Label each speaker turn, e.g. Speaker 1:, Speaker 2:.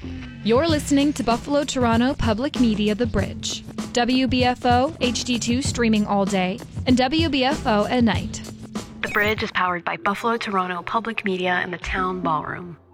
Speaker 1: You're listening to Buffalo Toronto Public Media The Bridge. WBFO HD2 streaming all day and WBFO at night.
Speaker 2: The Bridge is powered by Buffalo Toronto Public Media and the Town Ballroom.